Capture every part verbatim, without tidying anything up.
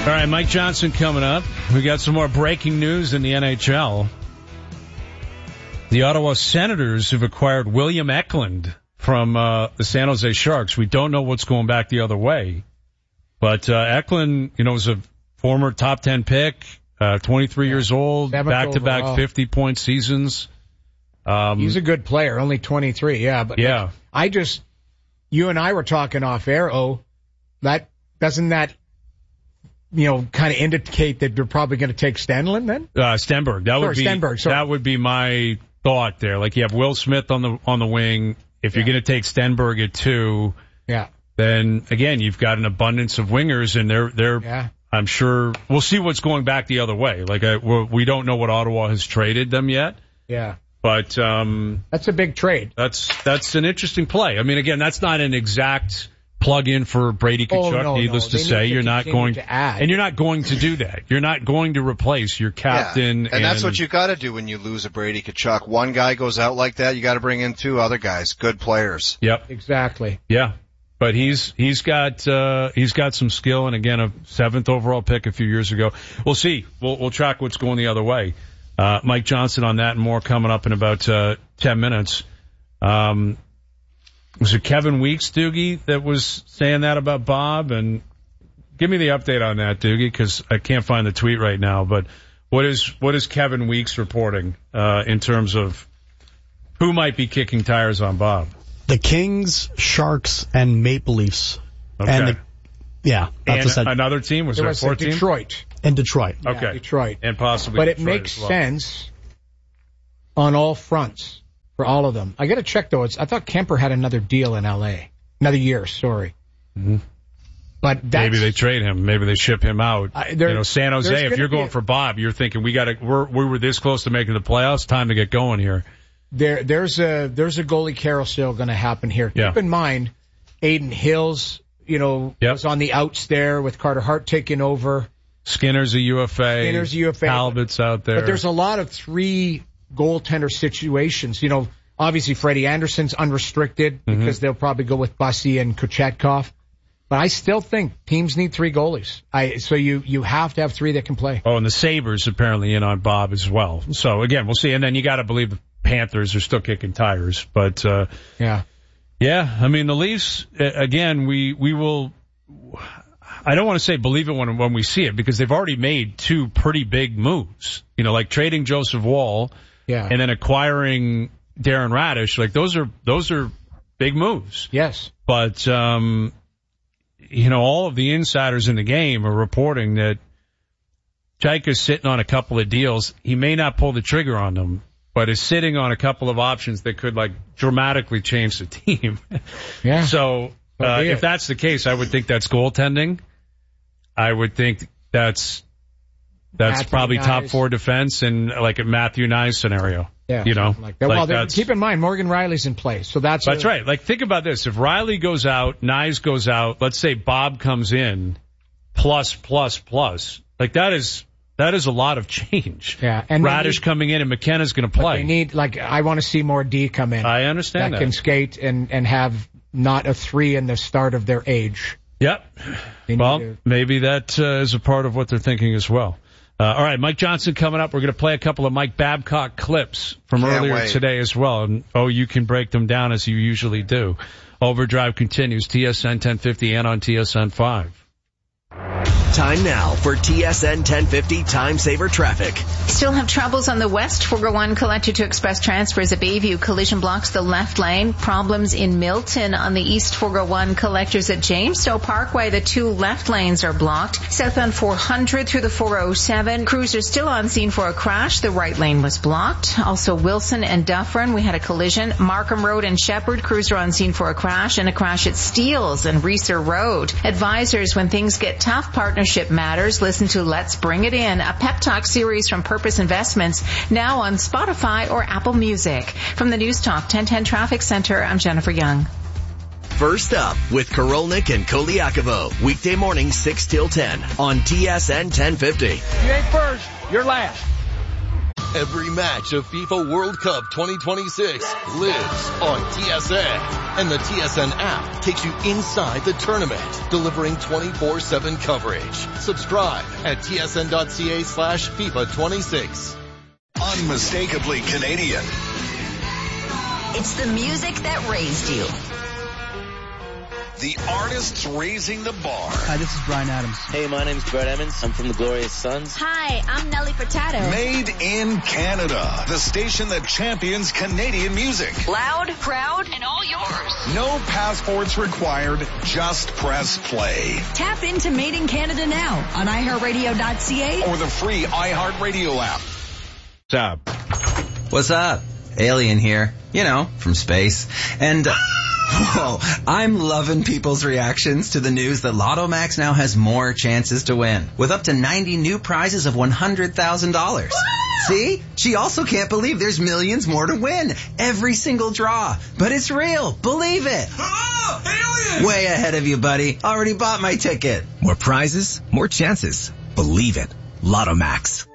All right, Mike Johnson coming up. We got some more breaking news in the N H L. The Ottawa Senators have acquired William Eklund from uh, the San Jose Sharks. We don't know what's going back the other way. But uh, Eklund, you know, was a former top ten pick, uh, twenty-three yeah. years old, Seventh back-to-back overall. fifty-point seasons. Um, He's a good player, only twenty-three, yeah. But yeah. Like, I just, you and I were talking off air, oh, that, doesn't that, you know, kind of indicate that you're probably going to take Stenlund then? Uh, Stenberg. That sorry, would be, Stenberg, sorry. That would be my thought there. Like you have Will Smith on the, on the wing. If yeah. you're going to take Stenberg at two, yeah. then again, you've got an abundance of wingers and they're, they're, yeah. I'm sure we'll see what's going back the other way. Like I, we don't know what Ottawa has traded them yet. Yeah. But, um, that's a big trade. That's, that's an interesting play. I mean, again, that's not an exact plug in for Brady Tkachuk, oh, no, needless no. to they say. to you're not going to add. And you're not going to do that. You're not going to replace your captain. Yeah. And, and that's what you got to do when you lose a Brady Tkachuk. One guy goes out like that, you got to bring in two other guys, good players. Yep. Exactly. Yeah. But he's, he's got, uh, he's got some skill and again, a seventh overall pick a few years ago. We'll see. We'll, we'll track what's going the other way. Uh, Mike Johnson on that and more coming up in about, uh, ten minutes. Um, was it Kevin Weeks, Doogie, that was saying that about Bob? And give me the update on that, Doogie, because I can't find the tweet right now. But what is, what is Kevin Weeks reporting, uh, in terms of who might be kicking tires on Bob? The Kings, Sharks, and Maple Leafs. Okay. And the, yeah. That's and another team? Was there, there four teams? Detroit. And Detroit. Yeah, okay. Detroit. And possibly But it Detroit makes well. sense on all fronts for all of them. I got to check, though. It's, I thought Kemper had another deal in L A. Another year, sorry. Mm-hmm. But that's, maybe they trade him. Maybe they ship him out. Uh, there, you know, San Jose, if you're going a, for Bob, you're thinking we got to, we're, we were this close to making the playoffs. Time to get going here. There, there's a, there's a goalie carousel going to happen here. Yeah. Keep in mind, Aiden Hills, you know, yep. was on the outs there with Carter Hart taking over. Skinner's a U F A. Skinner's a U F A. Talbot's out there. But there's a lot of three goaltender situations. You know, obviously Freddie Anderson's unrestricted mm-hmm. because they'll probably go with Bussy and Kochetkov. But I still think teams need three goalies. I, so you, you have to have three that can play. Oh, and the Sabres apparently in on Bob as well. So again, we'll see. And then you got to believe the Panthers are still kicking tires. But, uh, yeah. Yeah. I mean, the Leafs, again, we, we will, I don't want to say believe it when, when we see it because they've already made two pretty big moves. You know, like trading Joseph Woll. Yeah. And then acquiring Darren Radish. Like those are, those are big moves. Yes. But, um, you know, all of the insiders in the game are reporting that Chaika's sitting on a couple of deals. He may not pull the trigger on them, but is sitting on a couple of options that could, like, dramatically change the team. Yeah. So, uh, if that's the case, I would think that's goaltending. I would think that's that's Matthew probably Nyes. top four defense and, like, a Matthew Nyes scenario. Yeah, you know, like that. Like well, keep in mind Morgan Riley's in play, so that's that's a, right. Like, think about this: if Riley goes out, Nyes goes out. Let's say Bob comes in, plus plus plus. Like that is that is a lot of change. Yeah, and Radish need, coming in and McKenna's going to play. They need like I want to see more D come in. I understand that, that can skate and and have not a three in the start of their age. Yep. Well, to, maybe that uh, is a part of what they're thinking as well. Uh, all right, Mike Johnson coming up. We're going to play a couple of Mike Babcock clips from Can't earlier wait. today as well. And, oh, you can break them down as you usually do. Overdrive continues, T S N ten fifty and on T S N five. Time now for T S N ten fifty Time Saver Traffic. Still have troubles on the west. four oh one collector to express transfers at Bayview. Collision blocks the left lane. Problems in Milton on the east four oh one collectors at Jamestown Parkway. The two left lanes are blocked. Southbound four hundred through the four oh seven. Cruisers still on scene for a crash. The right lane was blocked. Also Wilson and Dufferin, we had a collision. Markham Road and Shepherd, cruiser on scene for a crash. And a crash at Steeles and Reeser Road. Advisors, when things get tough, partnership matters. Listen to Let's Bring It In, a pep talk series from Purpose Investments, now on Spotify or Apple Music. From the News Talk ten ten Traffic Center, I'm Jennifer Young. First up with Korolnik and Koliakovo, weekday morning six till ten on T S N ten fifty. You ain't first, you're last. Every match of FIFA World Cup twenty twenty-six lives on T S N. And the T S N app takes you inside the tournament, delivering twenty-four seven coverage. Subscribe at tsn.ca slash FIFA 26. Unmistakably Canadian. It's the music that raised you. The artists raising the bar. Hi, this is Bryan Adams. Hey, my name's Brett Emmons. I'm from the Glorious Sons. Hi, I'm Nelly Furtado. Made in Canada. The station that champions Canadian music. Loud, proud, and all yours. No passports required. Just press play. Tap into Made in Canada now on i heart radio dot c a or the free iHeartRadio app. What's up? What's up? Alien here. You know, from space. And... Uh, Whoa, I'm loving people's reactions to the news that Lotto Max now has more chances to win, with up to ninety new prizes of one hundred thousand dollars. See? She also can't believe there's millions more to win. Every single draw. But it's real. Believe it. Oh, alien! Way ahead of you, buddy. Already bought my ticket. More prizes, more chances. Believe it. Lotto Max.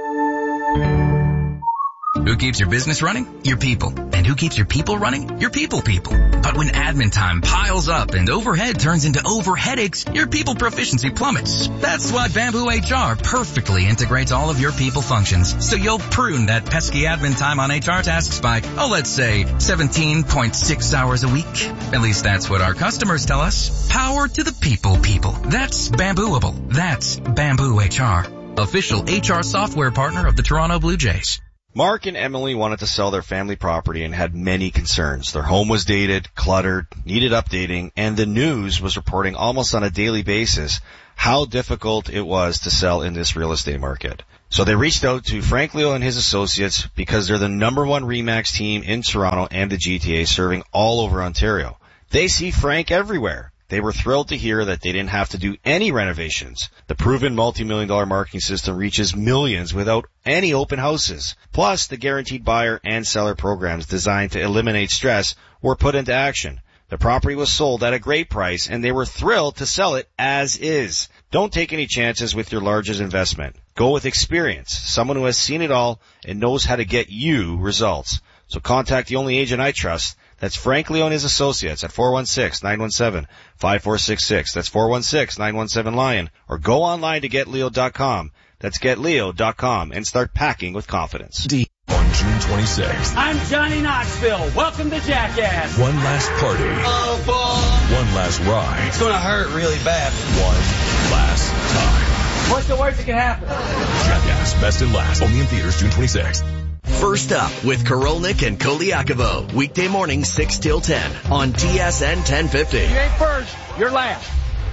Who keeps your business running? Your people. And who keeps your people running? Your people people. But when admin time piles up and overhead turns into over headaches, your people proficiency plummets. That's why Bamboo H R perfectly integrates all of your people functions. So you'll prune that pesky admin time on H R tasks by, oh, let's say seventeen point six hours a week. At least that's what our customers tell us. Power to the people people. That's Bambooable. That's Bamboo H R. Official H R software partner of the Toronto Blue Jays. Mark and Emily wanted to sell their family property and had many concerns. Their home was dated, cluttered, needed updating, and the news was reporting almost on a daily basis how difficult it was to sell in this real estate market. So they reached out to Frank Leo and his associates because they're the number one RE/MAX team in Toronto and the G T A, serving all over Ontario. They see Frank everywhere. They were thrilled to hear that they didn't have to do any renovations. The proven multi-million dollar marketing system reaches millions without any open houses. Plus, the guaranteed buyer and seller programs designed to eliminate stress were put into action. The property was sold at a great price, and they were thrilled to sell it as is. Don't take any chances with your largest investment. Go with experience, someone who has seen it all and knows how to get you results. So contact the only agent I trust. That's Frank Leo and his associates at four one six, nine one seven, five four six six. That's four one six, nine one seven, LION. Or go online to get leo dot com. That's get leo dot com and start packing with confidence. D- On June twenty-sixth. I'm Johnny Knoxville. Welcome to Jackass. One last party. Oh, boy. One last ride. It's going to hurt really bad. One last time. What's the worst that can happen? Jackass Best and Last. Only in theaters June twenty-sixth. First Up with Korolnik and Koliakovo. Weekday morning six till ten on T S N ten fifty. You ain't first, you're last.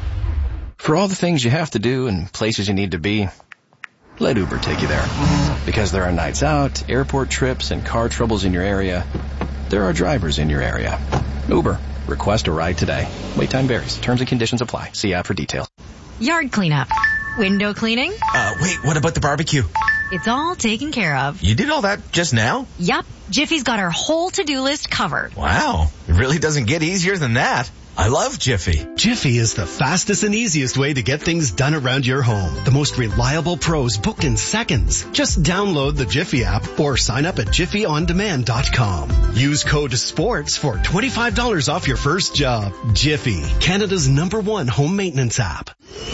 For all the things you have to do and places you need to be, let Uber take you there. Because there are nights out, airport trips, and car troubles in your area, there are drivers in your area. Uber. Request a ride today. Wait time varies. Terms and conditions apply. See app for details. Yard cleanup. Window cleaning. Uh, wait, what about the barbecue? It's all taken care of. You did all that just now? Yup. Jiffy's got our whole to-do list covered. Wow. It really doesn't get easier than that. I love Jiffy. Jiffy is the fastest and easiest way to get things done around your home. The most reliable pros booked in seconds. Just download the Jiffy app or sign up at jiffy on demand dot com. Use code SPORTS for twenty-five dollars off your first job. Jiffy, Canada's number one home maintenance app.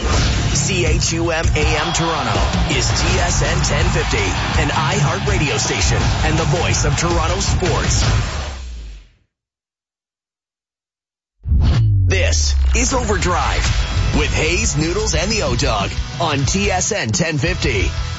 C H U M A M Toronto is T S N ten fifty, an iHeart radio station and the voice of Toronto sports. This is Overdrive with Hayes, Noodles, and the O-Dog on T S N ten fifty.